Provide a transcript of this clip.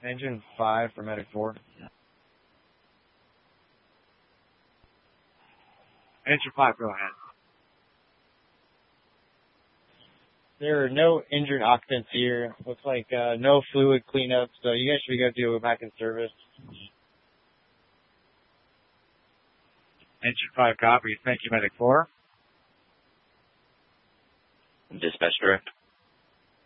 Engine 5 for Medic 4. Engine 5, go ahead. There are no injured occupants here. Looks like no fluid cleanup, so you guys should be good to go back in service. Engine 5 copies. Thank you, Medic 4. Dispatch direct.